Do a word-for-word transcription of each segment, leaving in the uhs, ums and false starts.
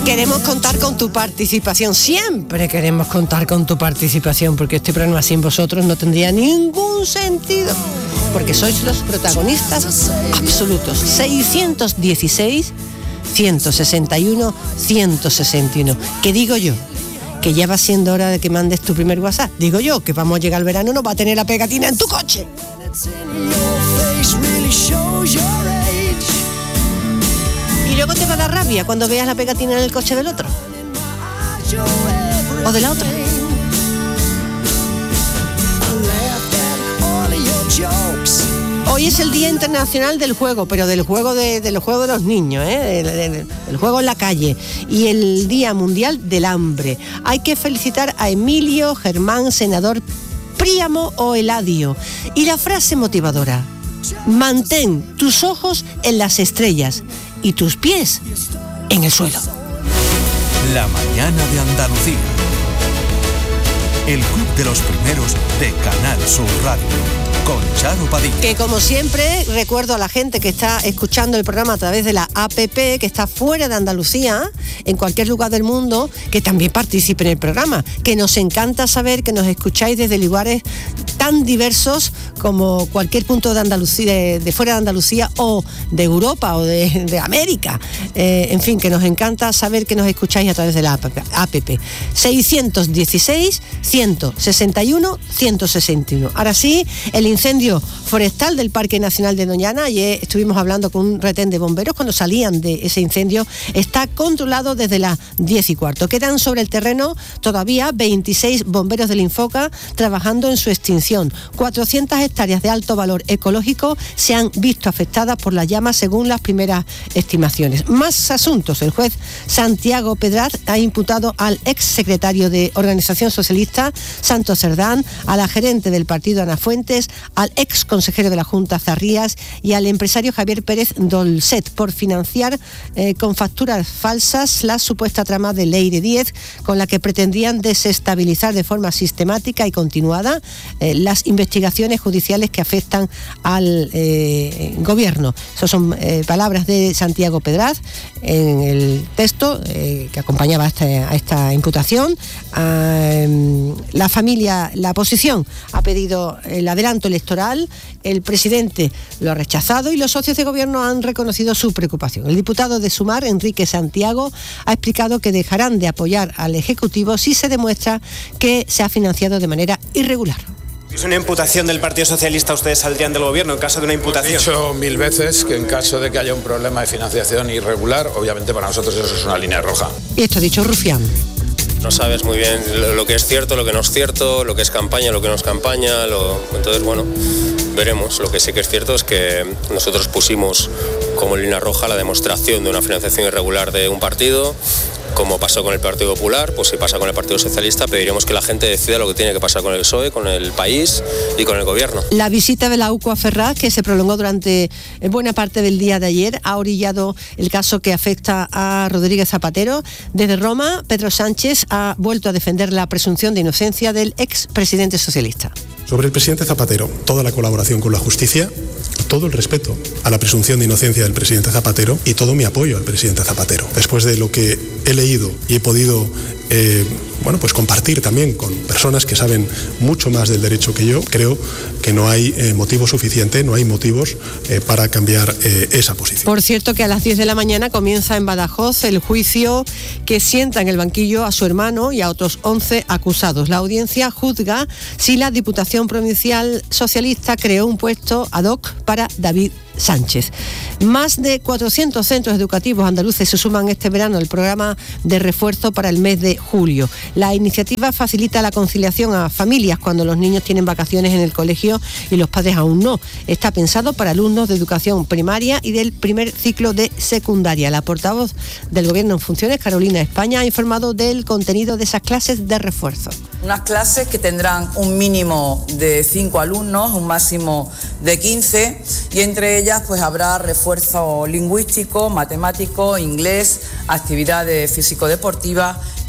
Queremos contar con tu participación, siempre queremos contar con tu participación, porque este programa sin vosotros no tendría ningún sentido, porque sois los protagonistas absolutos. seiscientos dieciséis, ciento sesenta y uno, ciento sesenta y uno. ¿Qué digo yo? Que ya va siendo hora de que mandes tu primer WhatsApp. Digo yo, que vamos a llegar al verano, no va a tener la pegatina en tu coche. Y luego te va a dar rabia cuando veas la pegatina en el coche del otro. O de la otra. Hoy es el Día Internacional del Juego, pero del juego de, del juego de los niños, ¿eh? del, del, del juego en la calle. Y el Día Mundial del Hambre. Hay que felicitar a Emilio, Germán, Senador, Príamo o Eladio. Y la frase motivadora: mantén tus ojos en las estrellas y tus pies en el suelo. La mañana de Andalucía. El club de los primeros de Canal Sur Radio. Con Charo Padilla. Que como siempre recuerdo a la gente que está escuchando el programa a través de la A P P, que está fuera de Andalucía, en cualquier lugar del mundo, que también participe en el programa, que nos encanta saber que nos escucháis desde lugares tan diversos como cualquier punto de Andalucía, de, de fuera de Andalucía o de Europa o de, de América. Eh, en fin, que nos encanta saber que nos escucháis a través de la A P P. seiscientos dieciséis, ciento sesenta y uno, ciento sesenta y uno. Ahora sí, el incendio forestal del Parque Nacional de Doñana, ayer estuvimos hablando con un retén de bomberos cuando salían de ese incendio, está controlado desde las diez y cuarto. Quedan sobre el terreno todavía veintiséis bomberos del Infoca trabajando en su extinción. cuatrocientas hectáreas de alto valor ecológico se han visto afectadas por las llamas según las primeras estimaciones. Más asuntos. El juez Santiago Pedraz ha imputado al ex secretario de Organización Socialista, Santos Cerdán, a la gerente del partido Ana Fuentes, al ex consejero de la Junta Zarrías y al empresario Javier Pérez Dolcet por financiar eh, con facturas falsas la supuesta trama de Leire diez, con la que pretendían desestabilizar de forma sistemática y continuada eh, las investigaciones judiciales que afectan al eh, gobierno. Esas son eh, palabras de Santiago Pedraz en el texto eh, que acompañaba a esta, a esta imputación. Eh, la familia, la oposición ha pedido el adelanto electoral, el presidente lo ha rechazado y los socios de gobierno han reconocido su preocupación. El diputado de Sumar, Enrique Santiago, ha explicado que dejarán de apoyar al Ejecutivo si se demuestra que se ha financiado de manera irregular. Si es una imputación del Partido Socialista, ¿ustedes saldrían del gobierno en caso de una imputación? He dicho mil veces que en caso de que haya un problema de financiación irregular, obviamente para nosotros eso es una línea roja. Y esto ha dicho Rufián. No sabes muy bien lo que es cierto, lo que no es cierto, lo que es campaña, lo que no es campaña. Lo... Entonces, bueno, veremos. Lo que sí que es cierto es que nosotros pusimos como línea roja la demostración de una financiación irregular de un partido. Como pasó con el Partido Popular, pues si pasa con el Partido Socialista, pediremos que la gente decida lo que tiene que pasar con el P S O E, con el país y con el gobierno. La visita de la U C O a Ferraz, que se prolongó durante buena parte del día de ayer, ha orillado el caso que afecta a Rodríguez Zapatero. Desde Roma, Pedro Sánchez ha vuelto a defender la presunción de inocencia del expresidente socialista. Sobre el presidente Zapatero, toda la colaboración con la justicia, todo el respeto a la presunción de inocencia del presidente Zapatero y todo mi apoyo al presidente Zapatero. Después de lo que he leído y he podido eh, bueno, pues compartir también con personas que saben mucho más del derecho que yo, creo que no hay eh, motivo suficiente, no hay motivos eh, para cambiar eh, esa posición. Por cierto, que a las diez de la mañana comienza en Badajoz el juicio que sienta en el banquillo a su hermano y a otros once acusados. La audiencia juzga si la Diputación Provincial Socialista creó un puesto ad hoc para David Sánchez. Más de cuatrocientos centros educativos andaluces se suman este verano al programa de refuerzo para el mes de julio. La iniciativa facilita la conciliación a familias cuando los niños tienen vacaciones en el colegio y los padres aún no. Está pensado para alumnos de educación primaria y del primer ciclo de secundaria. La portavoz del Gobierno en funciones, Carolina España, ha informado del contenido de esas clases de refuerzo. Unas clases que tendrán un mínimo de cinco alumnos, un máximo de quince, y entre ellas pues habrá refuerzo lingüístico, matemático, inglés, actividades físico-deportivas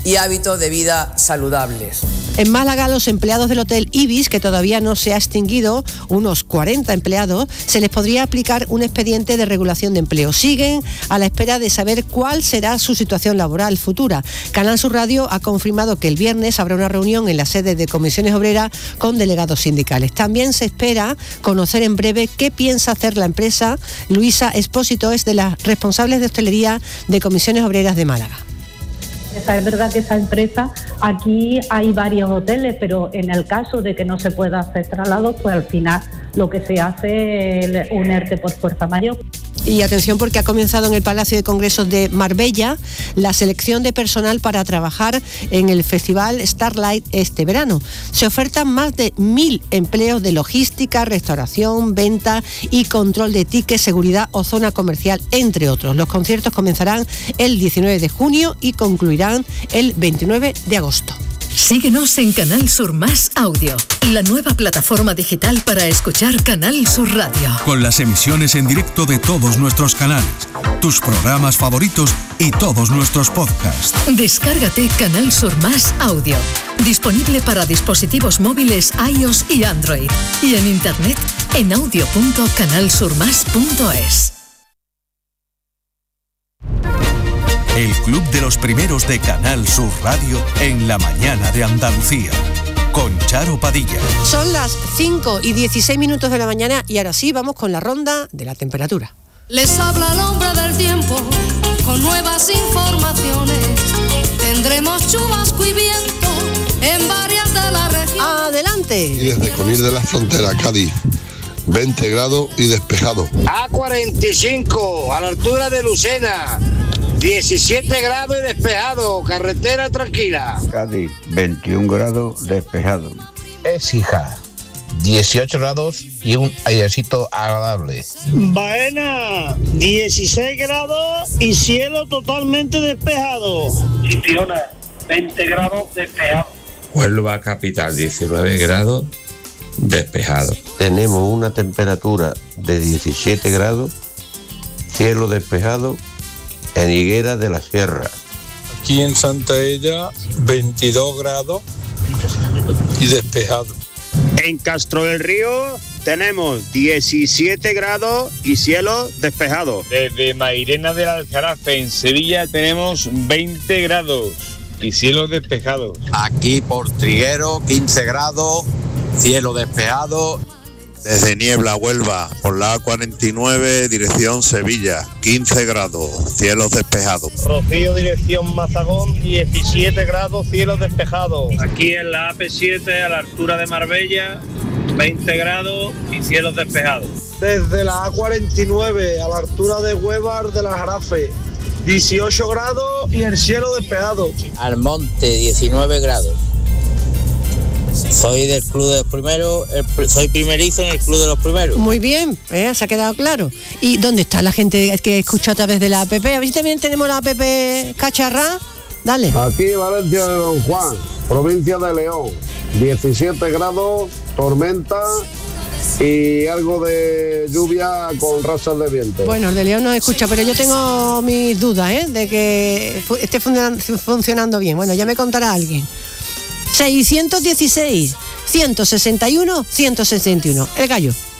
y hábitos de vida saludables. En Málaga, los empleados del Hotel Ibis, que todavía no se ha extinguido, unos cuarenta empleados, se les podría aplicar un expediente de regulación de empleo. Siguen a la espera de saber cuál será su situación laboral futura. Canal Sur Radio ha confirmado que el viernes habrá una reunión en la sede de Comisiones Obreras con delegados sindicales. También se espera conocer en breve qué piensa hacer la empresa. Luisa Espósito es de las responsables de hostelería de Comisiones Obreras de Málaga. Es verdad que esa empresa, aquí hay varios hoteles, pero en el caso de que no se pueda hacer traslados, pues al final lo que se hace es un ERTE por fuerza mayor. Y atención, porque ha comenzado en el Palacio de Congresos de Marbella la selección de personal para trabajar en el Festival Starlight este verano. Se ofertan más de mil empleos de logística, restauración, venta y control de tickets, seguridad o zona comercial, entre otros. Los conciertos comenzarán el diecinueve de junio y concluirán el veintinueve de agosto. Síguenos en Canal Sur Más Audio, la nueva plataforma digital para escuchar Canal Sur Radio. Con las emisiones en directo de todos nuestros canales, tus programas favoritos y todos nuestros podcasts. Descárgate Canal Sur Más Audio, disponible para dispositivos móviles iOS y Android, y en internet en audio punto canal sur más punto es. El Club de los Primeros de Canal Sur Radio en la mañana de Andalucía, con Charo Padilla. Son las cinco y dieciséis minutos de la mañana y ahora sí vamos con la ronda de la temperatura. Les habla el hombre del tiempo con nuevas informaciones. Tendremos chubasco y viento en varias de la región. ¡Adelante! Y desde Conil de la Frontera, Cádiz, veinte grados y despejado. A cuarenta y cinco, a la altura de Lucena. diecisiete grados y despejado, carretera tranquila. Cádiz, veintiún grados, despejado. Écija, dieciocho grados y un airecito agradable. Baena, dieciséis grados y cielo totalmente despejado. Chipiona, veinte grados, despejado. Huelva capital, diecinueve grados, despejado. Tenemos una temperatura de diecisiete grados, cielo despejado, en Higuera de la Sierra. Aquí en Santa Ella, veintidós grados y despejado. En Castro del Río tenemos diecisiete grados y cielo despejado. Desde Mairena del Aljarafe, en Sevilla, tenemos veinte grados y cielo despejado. Aquí por Triguero, quince grados, cielo despejado. Desde Niebla, Huelva, por la A cuarenta y nueve, dirección Sevilla, quince grados, cielos despejados. Rocío, dirección Mazagón, diecisiete grados, cielos despejados. Aquí en la A P siete, a la altura de Marbella, veinte grados y cielos despejados. Desde la A cuarenta y nueve, a la altura de Huevar de la Jarafe, dieciocho grados y el cielo despejado. Almonte, diecinueve grados. Soy del Club de los Primeros, el, soy primerizo en el Club de los Primeros. Muy bien, ¿eh? Se ha quedado claro. ¿Y dónde está la gente que escucha a través de la app? A ver si también tenemos la app Cacharra. Dale. Aquí Valencia de Don Juan, provincia de León, diecisiete grados, tormenta y algo de lluvia con rachas de viento. Bueno, el de León no escucha, pero yo tengo mis dudas, ¿eh? De que esté funcionando bien. Bueno, ya me contará alguien. seiscientos dieciséis, ciento sesenta y uno, ciento sesenta y uno. El gallo.